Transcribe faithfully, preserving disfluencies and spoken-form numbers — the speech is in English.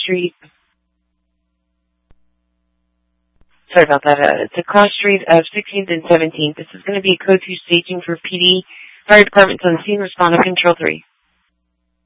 street. Sorry about that. Uh, it's a cross street of sixteenth and seventeenth. This is going to be a code two staging for P D. Fire department's on scene. Respond to control three.